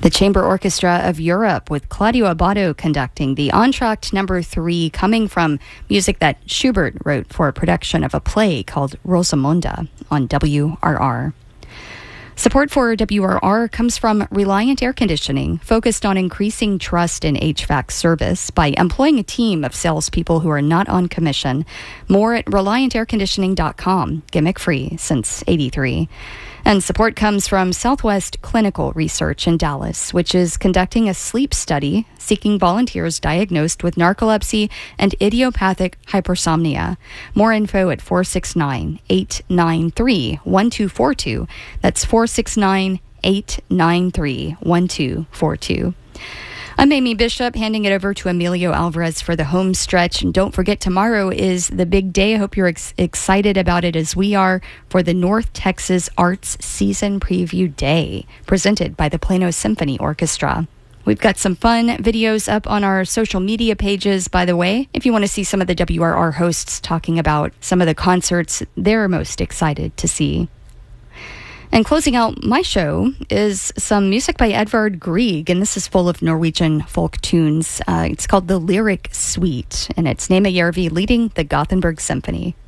The Chamber Orchestra of Europe with Claudio Abbado conducting the Entr'acte number 3, coming from music that Schubert wrote for a production of a play called Rosamunde on WRR. Support for WRR comes from Reliant Air Conditioning, focused on increasing trust in HVAC service by employing a team of salespeople who are not on commission. More at ReliantAirConditioning.com, gimmick-free since '83. And support comes from Southwest Clinical Research in Dallas, which is conducting a sleep study seeking volunteers diagnosed with narcolepsy and idiopathic hypersomnia. More info at 469-893-1242. That's 469-893-1242. I'm Amy Bishop, handing it over to Emilio Alvarez for the home stretch. And don't forget, tomorrow is the big day. I hope you're excited about it as we are for the North Texas Arts Season Preview Day, presented by the Plano Symphony Orchestra. We've got some fun videos up on our social media pages, by the way, if you want to see some of the WRR hosts talking about some of the concerts they're most excited to see. And closing out my show is some music by Edvard Grieg, and this is full of Norwegian folk tunes. It's called The Lyric Suite, and it's Nema Järvi leading the Gothenburg Symphony.